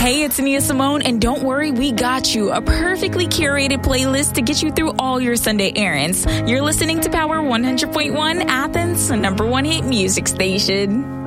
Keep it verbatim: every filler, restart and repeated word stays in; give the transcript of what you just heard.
Hey, it's Nia Simone, and don't worry, we got you a perfectly curated playlist to get you through all your Sunday errands. You're listening to Power one hundred point one, Athens, number one hit music station.